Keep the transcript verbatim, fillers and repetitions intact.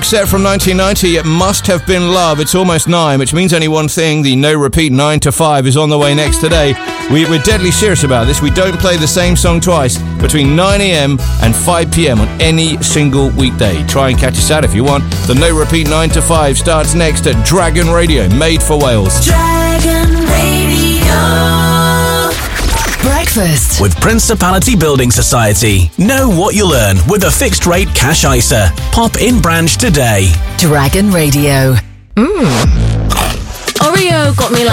set from nineteen ninety, It Must Have Been Love. It's almost nine, which means only one thing. The No Repeat nine to five is on the way next today. We, we're deadly serious about this. We don't play the same song twice between nine a.m. and five p.m. on any single weekday. Try and catch us out if you want. The No Repeat nine to five starts next at Dragon Radio, made for Wales. Dragon Radio. Breakfast with Principality Building Society. Know what you'll earn with a fixed rate cash I S A. Pop in branch today. Dragon Radio. Mmm. Oreo got me like